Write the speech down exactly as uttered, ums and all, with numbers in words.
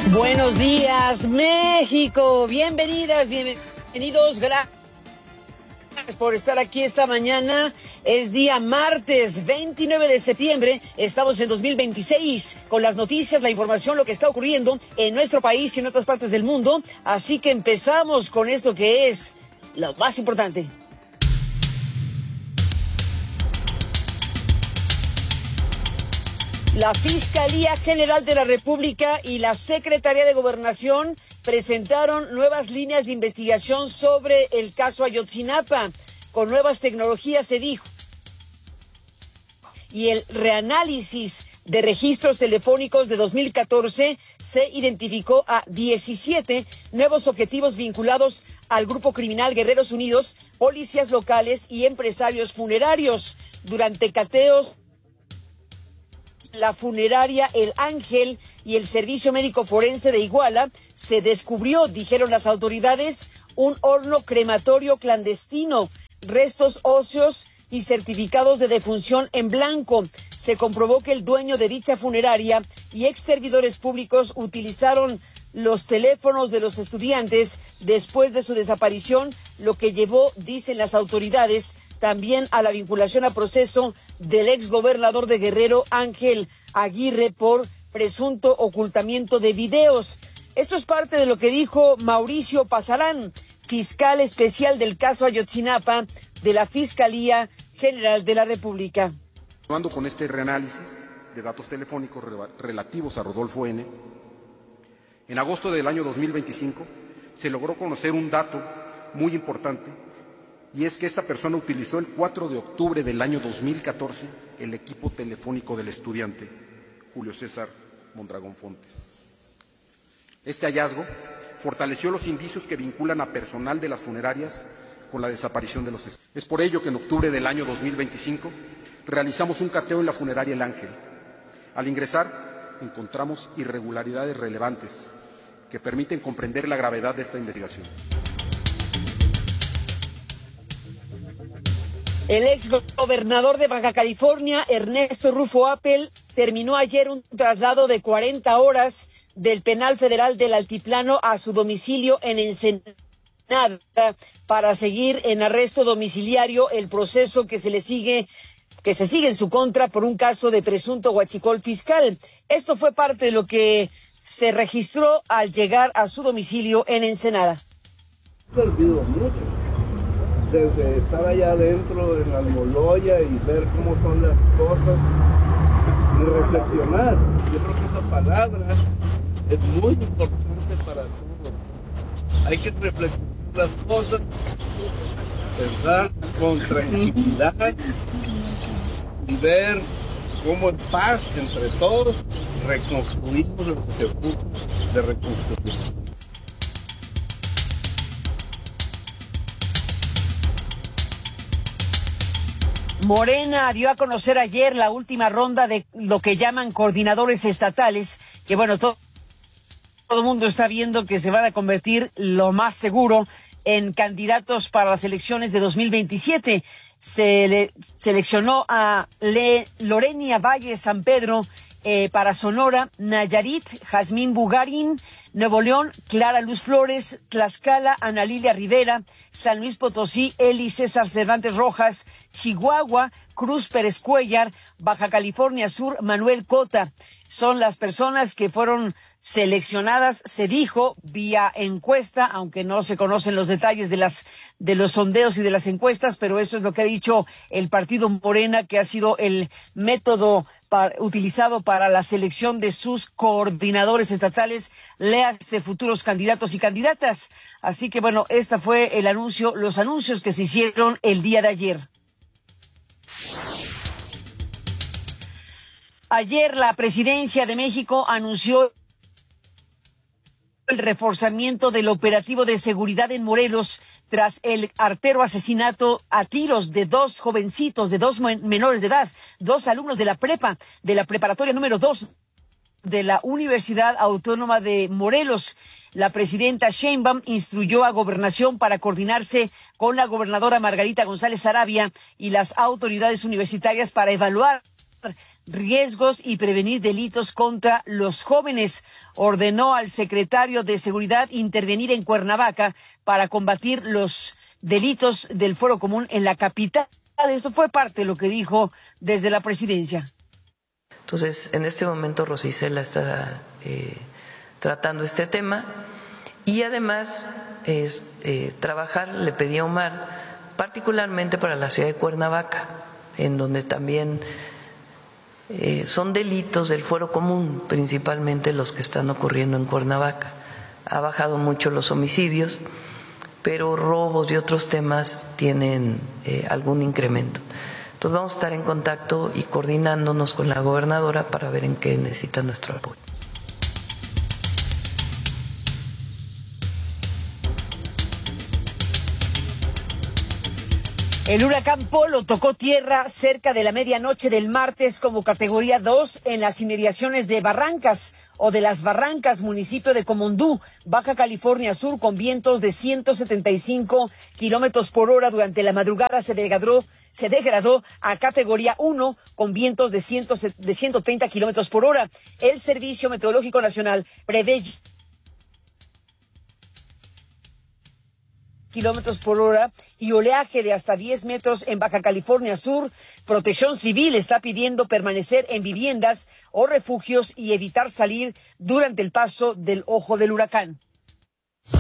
Buenos días, México. Bienvenidas, bienvenidos. Gracias por estar aquí esta mañana. Es día martes veintinueve de septiembre. Estamos en dos mil veintiséis con las noticias, la información, lo que está ocurriendo en nuestro país y en otras partes del mundo. Así que empezamos con esto que es lo más importante. La Fiscalía General de la República y la Secretaría de Gobernación presentaron nuevas líneas de investigación sobre el caso Ayotzinapa. Con nuevas tecnologías, se dijo, y el reanálisis de registros telefónicos de dos mil catorce, se identificó a diecisiete nuevos objetivos vinculados al grupo criminal Guerreros Unidos, policías locales y empresarios funerarios. Durante cateos, la funeraria El Ángel y el Servicio Médico Forense de Iguala, se descubrió, dijeron las autoridades, un horno crematorio clandestino, restos óseos y certificados de defunción en blanco. Se comprobó que el dueño de dicha funeraria y ex servidores públicos utilizaron los teléfonos de los estudiantes después de su desaparición, lo que llevó, dicen las autoridades, también a la vinculación a proceso del exgobernador de Guerrero, Ángel Aguirre, por presunto ocultamiento de videos. Esto es parte de lo que dijo Mauricio Pasarán, fiscal especial del caso Ayotzinapa de la Fiscalía General de la República. Continuando con este reanálisis de datos telefónicos relativos a Rodolfo N., en agosto del año dos mil veinticinco se logró conocer un dato muy importante, y es que esta persona utilizó el cuatro de octubre del año dos mil catorce el equipo telefónico del estudiante Julio César Mondragón Fontes. Este hallazgo fortaleció los indicios que vinculan a personal de las funerarias con la desaparición de los estudiantes. Es por ello que en octubre del año dos mil veinticinco realizamos un cateo en la funeraria El Ángel. Al ingresar encontramos irregularidades relevantes que permiten comprender la gravedad de esta investigación. El ex gobernador de Baja California, Ernesto Rufo Appel, terminó ayer un traslado de cuarenta horas del penal federal del Altiplano a su domicilio en Ensenada para seguir en arresto domiciliario el proceso que se le sigue, que se sigue en su contra por un caso de presunto huachicol fiscal. Esto fue parte de lo que se registró al llegar a su domicilio en Ensenada. Perdido mucho. Desde estar allá adentro en la Almoloya y ver cómo son las cosas y reflexionar. Yo creo que esa palabra es muy importante para todos. Hay que reflexionar las cosas, pensar con tranquilidad y ver cómo en paz entre todos reconstruimos lo que se ocupa de reconstruir. Morena dio a conocer ayer la última ronda de lo que llaman coordinadores estatales, que bueno, todo, todo el mundo está viendo que se van a convertir, lo más seguro, en candidatos para las elecciones de dos mil veintisiete. Se le seleccionó a Le, Lorenia Valle San Pedro eh, para Sonora, Nayarit, Jazmín Bugarín, Nuevo León, Clara Luz Flores, Tlaxcala, Ana Lilia Rivera, San Luis Potosí, Eli César Cervantes Rojas, Chihuahua, Cruz Pérez Cuellar, Baja California Sur, Manuel Cota. Son las personas que fueron seleccionadas, se dijo, vía encuesta, aunque no se conocen los detalles de las de los sondeos y de las encuestas, pero eso es lo que ha dicho el partido Morena, que ha sido el método para, utilizado para la selección de sus coordinadores estatales, léase futuros candidatos y candidatas. Así que bueno, esta fue el anuncio, los anuncios que se hicieron el día de ayer. Ayer la Presidencia de México anunció el reforzamiento del operativo de seguridad en Morelos tras el artero asesinato a tiros de dos jovencitos, de dos menores de edad, dos alumnos de la prepa, de la preparatoria número dos de la Universidad Autónoma de Morelos. La presidenta Sheinbaum instruyó a Gobernación para coordinarse con la gobernadora Margarita González Sarabia y las autoridades universitarias para evaluar riesgos y prevenir delitos contra los jóvenes. Ordenó al secretario de Seguridad intervenir en Cuernavaca para combatir los delitos del Foro Común en la capital. Esto fue parte de lo que dijo desde la presidencia. Entonces, en este momento Rosa Isela está eh, tratando este tema y además es, eh, trabajar, le pedí a Omar, particularmente para la ciudad de Cuernavaca, en donde también eh, son delitos del Fuero Común, principalmente los que están ocurriendo en Cuernavaca. Ha bajado mucho los homicidios, pero robos y otros temas tienen eh, algún incremento. Entonces vamos a estar en contacto y coordinándonos con la gobernadora para ver en qué necesita nuestro apoyo. El huracán Polo tocó tierra cerca de la medianoche del martes como categoría dos en las inmediaciones de Barrancas o de Las Barrancas, municipio de Comondú, Baja California Sur, con vientos de ciento setenta y cinco kilómetros por hora. Durante la madrugada se degradó, se degradó a categoría uno con vientos de, cien, de ciento treinta kilómetros por hora. El Servicio Meteorológico Nacional prevé kilómetros por hora y oleaje de hasta diez metros en Baja California Sur. Protección Civil está pidiendo permanecer en viviendas o refugios y evitar salir durante el paso del ojo del huracán.